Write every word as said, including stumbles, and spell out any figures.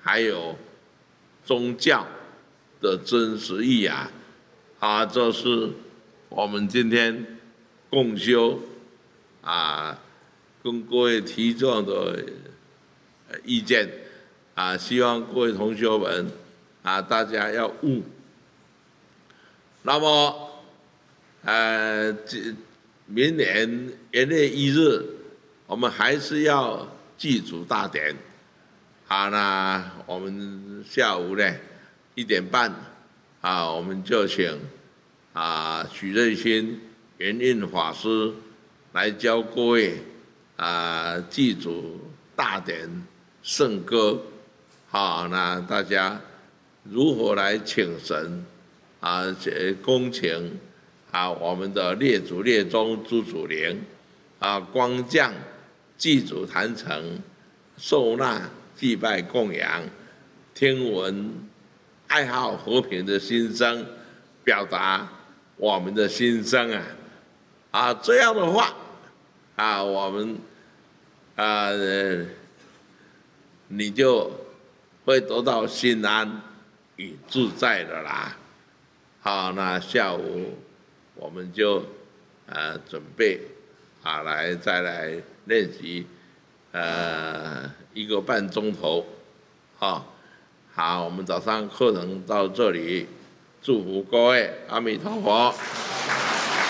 还有宗教的真实意啊，啊，这是我们今天共修啊，跟各位提出的意见啊，希望各位同学们啊，大家要悟。那么，呃，明年元月一日，我们还是要祭祖大典。好，那我们下午呢一点半啊，我们就请啊许瑞新圆印法师来教各位啊祭祖大典圣歌。好，那大家如何来请神啊？恭请啊我们的列祖列宗诸祖灵啊光降祭祖坛城受纳祭拜供养，听闻爱好和平的心声，表达我们的心声啊啊这样的话啊我们啊、呃、你就会得到心安与自在的啦。好，那下午我们就呃准备啊来再来练习呃一个半钟头。好，好，我们早上课程到这里，祝福各位，阿弥陀佛。